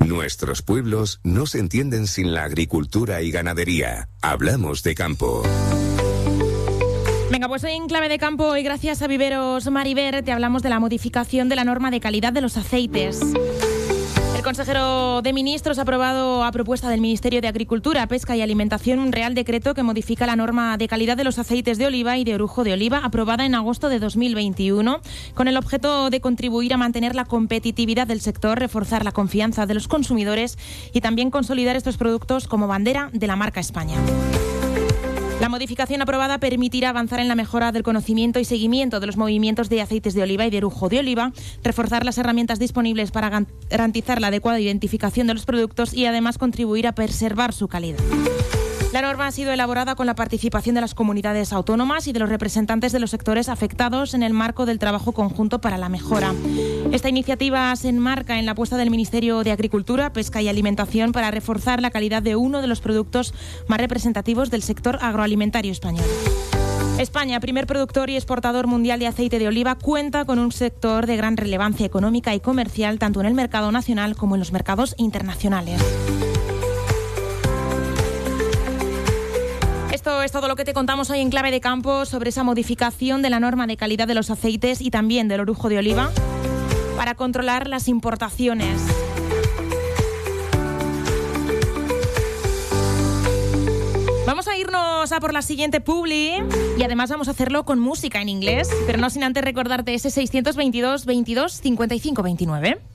Nuestros pueblos no se entienden sin la agricultura y ganadería. Hablamos de campo. Venga, pues hoy en Clave de Campo y gracias a Viveros Mariver te hablamos de la modificación de la norma de calidad de los aceites. El consejero de Ministros ha aprobado a propuesta del Ministerio de Agricultura, Pesca y Alimentación un Real Decreto que modifica la norma de calidad de los aceites de oliva y de orujo de oliva aprobada en agosto de 2021 con el objeto de contribuir a mantener la competitividad del sector, reforzar la confianza de los consumidores y también consolidar estos productos como bandera de la marca España. La modificación aprobada permitirá avanzar en la mejora del conocimiento y seguimiento de los movimientos de aceites de oliva y de orujo de oliva, reforzar las herramientas disponibles para garantizar la adecuada identificación de los productos y además contribuir a preservar su calidad. La norma ha sido elaborada con la participación de las comunidades autónomas y de los representantes de los sectores afectados en el marco del trabajo conjunto para la mejora. Esta iniciativa se enmarca en la apuesta del Ministerio de Agricultura, Pesca y Alimentación para reforzar la calidad de uno de los productos más representativos del sector agroalimentario español. España, primer productor y exportador mundial de aceite de oliva, cuenta con un sector de gran relevancia económica y comercial tanto en el mercado nacional como en los mercados internacionales. Esto es todo lo que te contamos hoy en Clave de Campo sobre esa modificación de la norma de calidad de los aceites y también del orujo de oliva para controlar las importaciones. Vamos a irnos a por la siguiente publi y además vamos a hacerlo con música en inglés, pero no sin antes recordarte ese 622 22 55 29.